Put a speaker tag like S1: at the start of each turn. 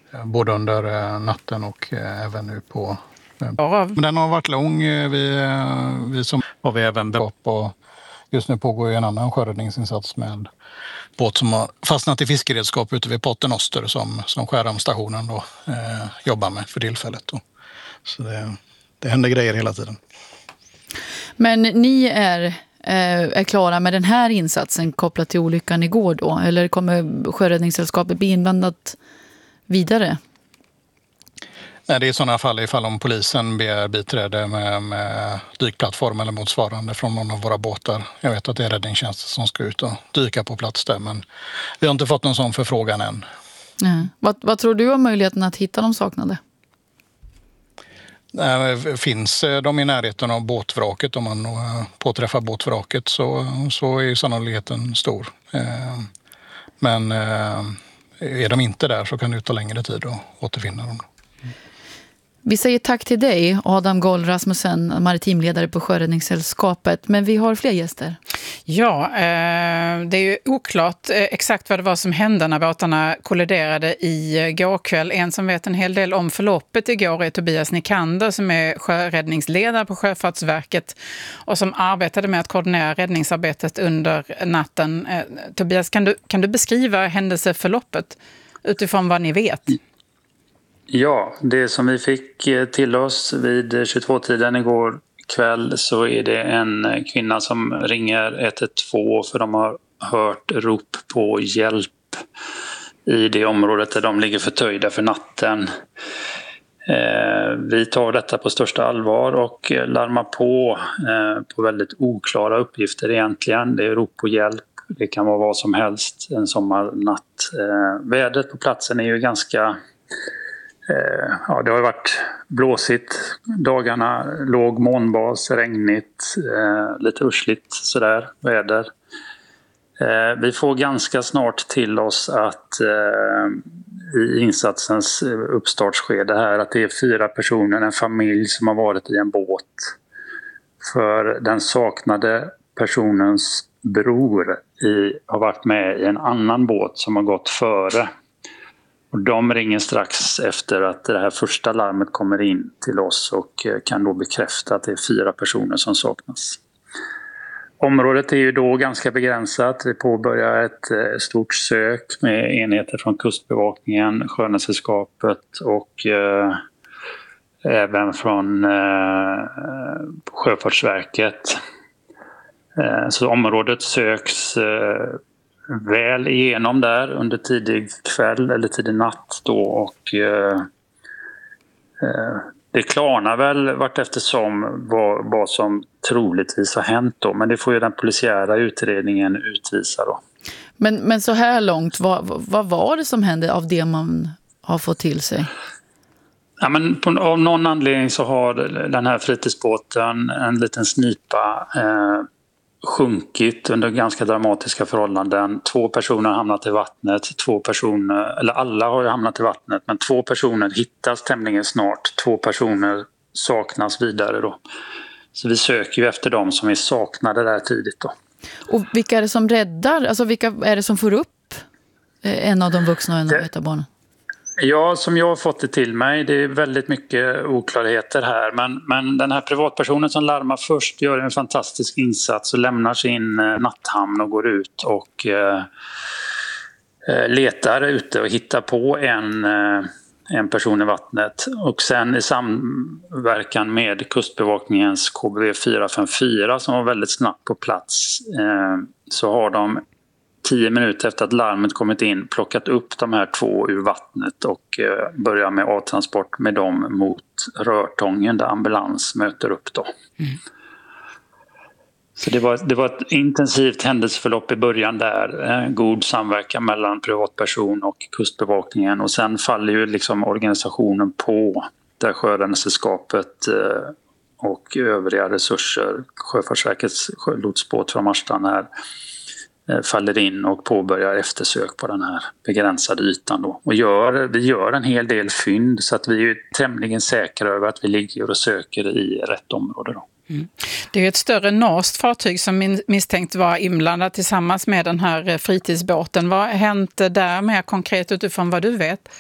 S1: både under natten och även nu på... Men den har varit lång. Vi som har vi även bevap och just nu pågår ju en annan sjöräddningsinsats med båt som har fastnat i fiskeredskap ute vid Paternoster som Skärhamnsstationen då jobbar med för tillfället då. Så det händer grejer hela tiden.
S2: Men ni är klara med den här insatsen kopplat till olyckan igår då? Eller kommer Sjöräddningssällskapet bli inblandat vidare?
S1: Nej, det är i sådana fall ifall om polisen begär biträde med dykplattform eller motsvarande från någon av våra båtar. Jag vet att det är räddningstjänsten som ska ut och dyka på plats där, men vi har inte fått någon sån förfrågan än.
S2: Vad tror du om möjligheten att hitta de saknade?
S1: Finns de i närheten av båtvraket, om man påträffar båtvraket så är ju sannolikheten stor. Men är de inte där så kan det ta längre tid att återfinna dem.
S2: Vi säger tack till dig, Adam Goll Rasmussen, maritimledare på Sjöräddningssällskapet. Men vi har fler gäster.
S3: Ja, det är ju oklart exakt vad det var som hände när båtarna kolliderade igår kväll. En som vet en hel del om förloppet igår är Tobias Nikander som är sjöräddningsledare på Sjöfartsverket och som arbetade med att koordinera räddningsarbetet under natten. Tobias, kan du beskriva händelseförloppet utifrån vad ni vet?
S4: Ja, det som vi fick till oss vid 22-tiden igår kväll så är det en kvinna som ringer 112 för de har hört rop på hjälp i det området där de ligger förtöjda för natten. Vi tar detta på största allvar och larmar på väldigt oklara uppgifter egentligen. Det är rop på hjälp, det kan vara vad som helst en sommarnatt. Vädret på platsen är ju ganska... Ja, det har varit blåsigt dagarna, låg månbas, regnigt, lite ursligt sådär väder. Vi får ganska snart till oss att i insatsens uppstartsskede här att det är 4 personer, en familj som har varit i en båt. För den saknade personens bror har varit med i en annan båt som har gått före. Och de ringer strax efter att det här första larmet kommer in till oss och kan då bekräfta att det är 4 personer som saknas. Området är ju då ganska begränsat. Vi påbörjar ett stort sök med enheter från Kustbevakningen, Sjöräddningssällskapet och även från Sjöfartsverket. Så området söks väl igenom där under tidig kväll eller tidig natt då och det klarnar väl vart eftersom vad som troligtvis har hänt då, men det får ju den polisiära utredningen utvisa då.
S2: Men så här långt, vad var det som hände av det man har fått till sig?
S4: Ja, men av någon anledning så har den här fritidsbåten en liten snipa sjunkit under ganska dramatiska förhållanden. 2 personer har hamnat i vattnet, alla har ju hamnat i vattnet, men 2 personer hittas tämligen snart. 2 personer saknas vidare då. Så vi söker ju efter dem som är saknade där tidigt då.
S2: Och vilka är det som räddar? Alltså vilka är det som får upp en av de vuxna och en av ett av barnen?
S4: Ja, som jag har fått det till mig, det är väldigt mycket oklarheter här. Men den här privatpersonen som larmar först gör en fantastisk insats och lämnar sin natthamn och går ut och letar ute och hittar på en person i vattnet. Och sen i samverkan med Kustbevakningens KBV 454 som var väldigt snabbt på plats så har de 10 minuter efter att larmet kommit in plockat upp de här 2 ur vattnet och börjar med avtransport med dem mot Rörtången där ambulans möter upp då. Mm. Så det var ett intensivt händelseförlopp i början där. God samverkan mellan privatperson och Kustbevakningen och sen faller ju liksom organisationen på där Sjöräddningssällskapet och övriga resurser, Sjöfartsverkets lotsbåt från Marstrand här faller in och påbörjar eftersök på den här begränsade ytan då. Och vi gör en hel del fynd så att vi är tämligen säkra över att vi ligger och söker i rätt område då.
S3: Mm. Det är ett större norskt fartyg som misstänkt var inblandat tillsammans med den här fritidsbåten. Vad har hänt där mer konkret utifrån vad du vet?